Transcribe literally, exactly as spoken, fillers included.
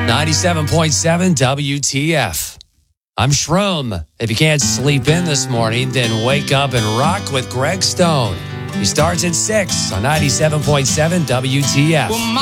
ninety-seven point seven W T F. I'm Shroom. If you can't sleep in this morning, then wake up and rock with Greg Stone. He starts at six on ninety-seven point seven W T F.